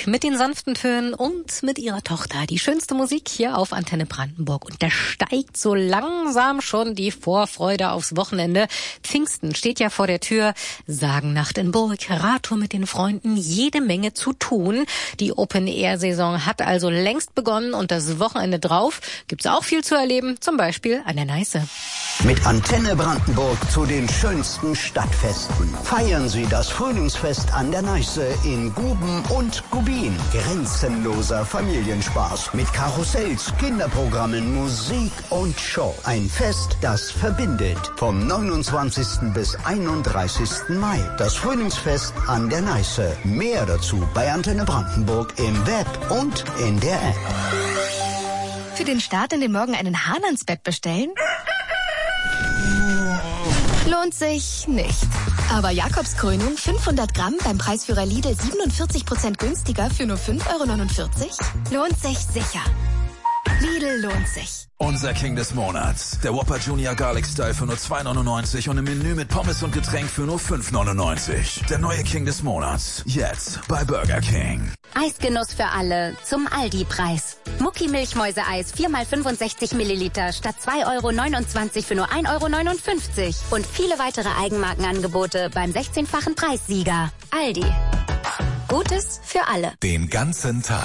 mit den sanften Tönen und mit ihrer Tochter. Die schönste Musik hier auf Antenne Brandenburg. Und da steigt so langsam schon die Vorfreude aufs Wochenende. Pfingsten steht ja vor der Tür. Sagennacht in Burg, Radtour mit den Freunden, jede Menge zu tun. Die Open-Air-Saison hat also längst begonnen und das Wochenende drauf gibt's auch viel zu erleben, zum Beispiel an der Neiße. Mit Antenne Brandenburg zu den schönsten Stadtfesten. Feiern Sie das Frühlingsfest an der Neiße in Guben und Gubin. Grenzenloser Familienspaß mit Karussells, Kinderprogrammen, Musik und Show. Ein Fest, das verbindet. Vom 29. bis 31. Mai. Das Frühlingsfest an der Neiße. Mehr dazu bei Antenne Brandenburg im Web und in der App. Für den Start in den Morgen einen Hahn ans Bett bestellen? Lohnt sich nicht. Aber Jakobskrönung 500 Gramm beim Preisführer Lidl 47% günstiger für nur 5,49 € lohnt sich sicher. Lidl lohnt sich. Unser King des Monats. Der Whopper Junior Garlic Style für nur 2,99 € und im Menü mit Pommes und Getränk für nur 5,99 €. Der neue King des Monats. Jetzt bei Burger King. Eisgenuss für alle zum Aldi-Preis. Mucki Milchmäuseeis 4x65 Milliliter statt 2,29 € für nur 1,59 € und viele weitere Eigenmarkenangebote beim 16-fachen Preissieger. Aldi. Gutes für alle. Den ganzen Tag